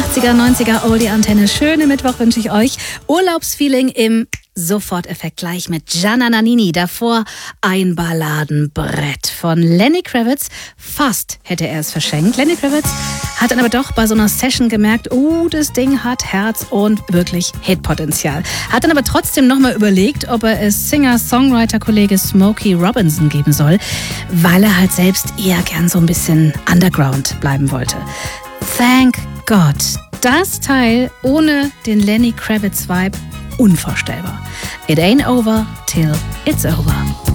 80er, 90er Oldie-Antenne. Schöne Mittwoch wünsche ich euch. Urlaubsfeeling im Soforteffekt gleich mit Gianna Nannini. Davor ein Balladenbrett von Lenny Kravitz. Fast hätte er es verschenkt. Lenny Kravitz hat dann aber doch bei so einer Session gemerkt, das Ding hat Herz und wirklich Hitpotenzial. Hat dann aber trotzdem nochmal überlegt, ob er es Singer-Songwriter-Kollege Smokey Robinson geben soll, weil er halt selbst eher gern so ein bisschen Underground bleiben wollte. Thank God. Das Teil ohne den Lenny Kravitz-Vibe unvorstellbar. It ain't over till it's over.